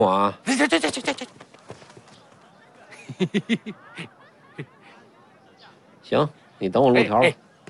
我啊， 这。 行，你等我录条。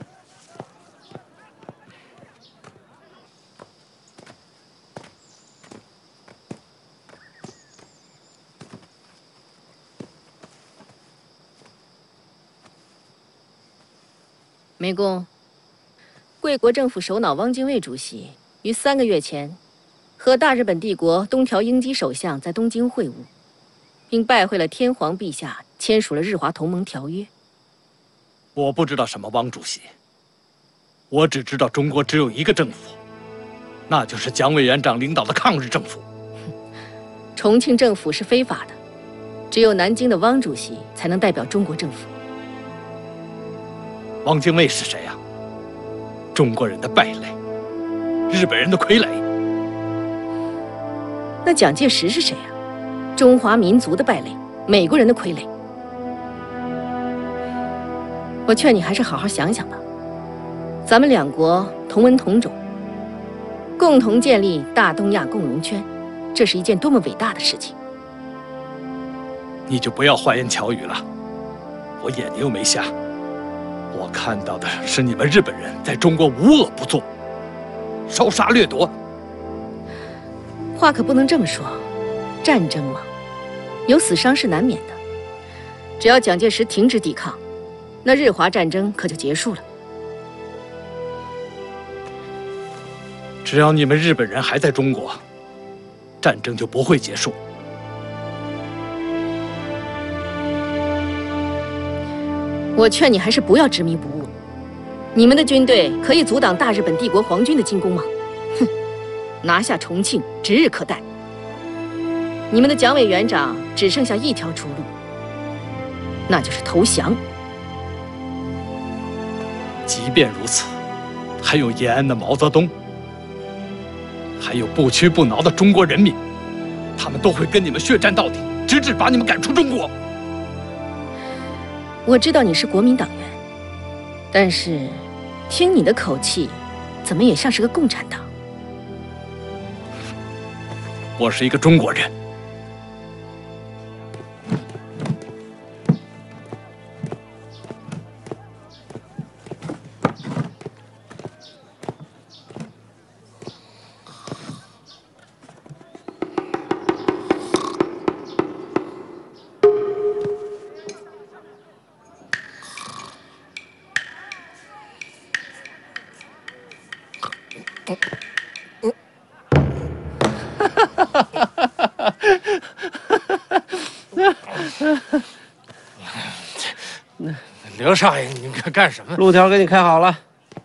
梅公，贵国政府首脑汪精卫主席于3个月前和大日本帝国东条英机首相在东京会晤，并拜会了天皇陛下，签署了日华同盟条约。 我不知道什么汪主席，我只知道中国只有一个政府，那就是蒋委员长领导的抗日政府。 重庆政府是非法的，只有南京的汪主席才能代表中国政府。 汪精卫是谁呀？中国人的败类，日本人的傀儡。 那蒋介石是谁呀？中华民族的败类，美国人的傀儡。我劝你还是好好想想吧。咱们两国同文同种，共同建立大东亚共荣圈，这是一件多么伟大的事情。 你就不要花言巧语了，我眼睛又没瞎。我看到的是你们日本人在中国无恶不作，烧杀掠夺。 话可不能这么说，战争嘛，有死伤是难免的。只要蒋介石停止抵抗，那日华战争可就结束了。 只要你们日本人还在中国，战争就不会结束。 我劝你还是不要执迷不悟。你们的军队可以阻挡大日本帝国皇军的进攻吗？哼，拿下重庆指日可待。你们的蒋委员长只剩下一条出路，那就是投降。 即便如此，还有延安的毛泽东，还有不屈不挠的中国人民，他们都会跟你们血战到底，直至把你们赶出中国。 我知道你是国民党员，但是听你的口气，怎么也像是个共产党。 我是一个中国人。 刘少爷，你干什么？ 录条给你开好了。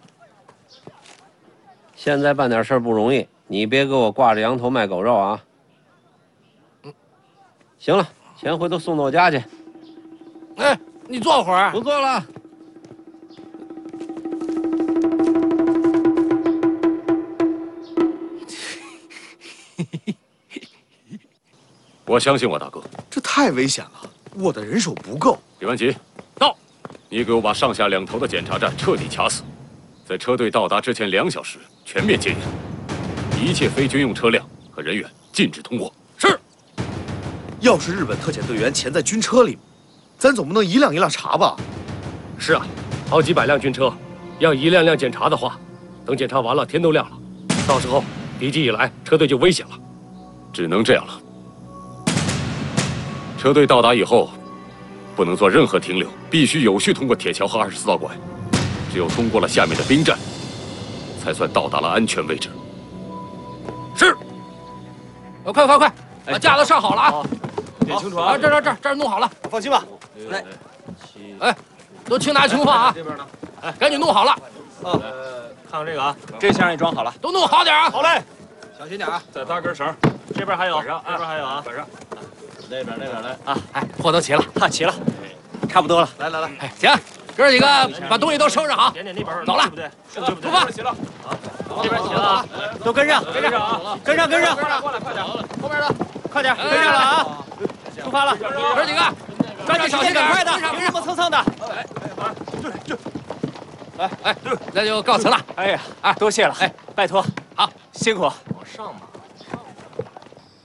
现在办点事儿不容易，你别给我挂着羊头卖狗肉啊！行了，钱回头送到我家去。 哎，你坐会儿。 不坐了。 我相信我大哥。 这太危险了，我的人手不够。 李万吉，到！你给我把上下两头的检查站彻底卡死，在车队到达之前2小时全面戒严，一切非军用车辆和人员禁止通过。是。 要是日本特遣队员潜在军车里，咱总不能一辆一辆查吧？ 是啊，好几百辆军车，要一辆辆检查的话，等检查完了天都亮了，到时候敌机一来，车队就危险了。 只能这样了。车队到达以后，不能做任何停留，必须有序通过铁桥和24道拐。只有通过了下面的兵站，才算到达了安全位置。 是。快，把架子上好了啊！ 点清楚啊！ 这儿弄好了， 放心吧。 来，哎，都轻拿轻放啊！ 这边呢？ 哎，赶紧弄好了。 看看这个啊，这箱也装好了， 都弄好点啊！ 好嘞， 小心点啊！ 再搭根绳，这边还有，这边还有啊，板上，那边来啊！哎，货都齐了， 齐了，差不多了。来， 哎，行，哥儿几个把东西都收拾好， 点那边走了， 对不对？ 出发！ 齐了，这边齐了啊，都跟上啊，跟上， 过来，快点，后面的快点，跟上了啊，出发了， 哥儿几个，抓紧小心点， 快的，别磨磨蹭蹭的。 哎，那就告辞了。 哎呀，多谢了，哎，拜托， 好， 辛苦。 往上吧。